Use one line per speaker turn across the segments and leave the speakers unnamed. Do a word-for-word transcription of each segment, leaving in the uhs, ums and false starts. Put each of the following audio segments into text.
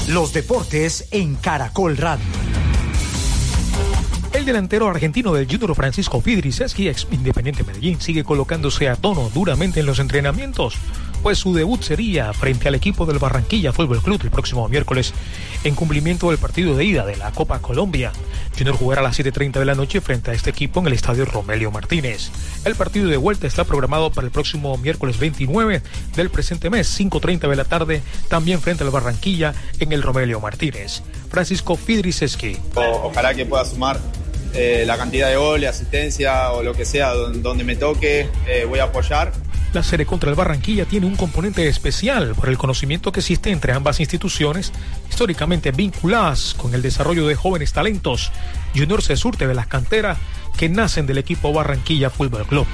Los deportes en Caracol Radio.
El delantero argentino del Junior Francisco Fidriceski, ex Independiente Medellín, sigue colocándose a tono duramente en los entrenamientos, pues su debut sería frente al equipo del Barranquilla Fútbol Club el próximo miércoles en cumplimiento del partido de ida de la Copa Colombia. Junior jugará a las siete y media de la noche frente a este equipo en el estadio Romelio Martínez. El partido de vuelta está programado para el próximo miércoles veintinueve del presente mes, cinco y media de la tarde, también frente al Barranquilla en el Romelio Martínez. Francisco Fidriceski.
O, ojalá que pueda sumar eh, la cantidad de goles, asistencia o lo que sea, donde, donde me toque, eh, voy a apoyar.
La serie contra el Barranquilla tiene un componente especial por el conocimiento que existe entre ambas instituciones, históricamente vinculadas con el desarrollo de jóvenes talentos. Junior se surte de las canteras que nacen del equipo Barranquilla Fútbol Club.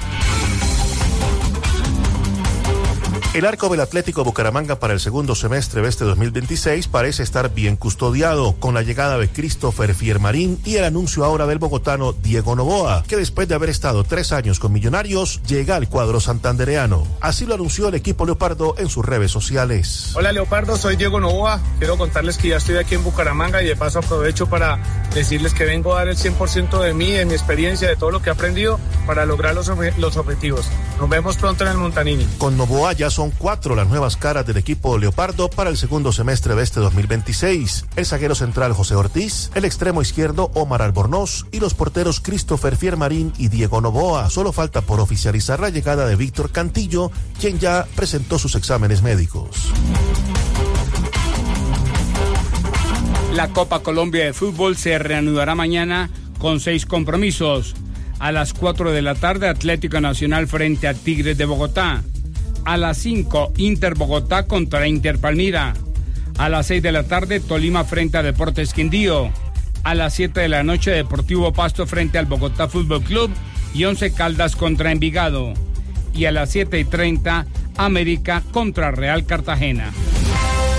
El arco del Atlético Bucaramanga para el segundo semestre de este dos mil veintiséis parece estar bien custodiado, con la llegada de Christopher Fiermarín y el anuncio ahora del bogotano Diego Noboa, que después de haber estado tres años con Millonarios, llega al cuadro santandereano. Así lo anunció el equipo Leopardo en sus redes sociales.
Hola Leopardo, soy Diego Noboa. Quiero contarles que ya estoy aquí en Bucaramanga y de paso aprovecho para decirles que vengo a dar el cien por ciento de mí, de mi experiencia, de todo lo que he aprendido para lograr los, ob- los objetivos. Nos vemos pronto en el Montanini.
Con Noboa ya son Son cuatro las nuevas caras del equipo Leopardo para el segundo semestre de este dos mil veintiséis. El zaguero central José Ortiz, el extremo izquierdo Omar Albornoz y los porteros Christopher Fiermarín y Diego Noboa. Solo falta por oficializar la llegada de Víctor Cantillo, quien ya presentó sus exámenes médicos.
La Copa Colombia de Fútbol se reanudará mañana con seis compromisos. A las cuatro de la tarde, Atlético Nacional frente a Tigres de Bogotá. A las cinco, Inter Bogotá contra Inter Palmira. A las seis de la tarde, Tolima frente a Deportes Quindío. A las siete de la noche, Deportivo Pasto frente al Bogotá Fútbol Club y Once Caldas contra Envigado. Y a las siete y treinta, América contra Real Cartagena.